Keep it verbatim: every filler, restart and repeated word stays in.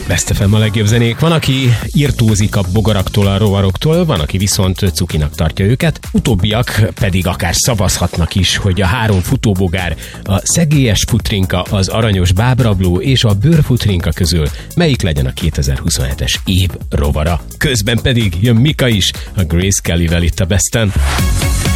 Best ef em a legjobb zenék. Van, aki irtózik a bogaraktól, a rovaroktól, van, aki viszont cukinak tartja őket. Utóbbiak pedig akár szavazhatnak is, hogy a három futóbogár, a szegélyes futrinka, az aranyos bábrabló és a bőrfutrinka közül melyik legyen a kétezer-huszonhetes év rovara. Közben pedig jön Mika is, a Grace Kellyvel itt a Besten.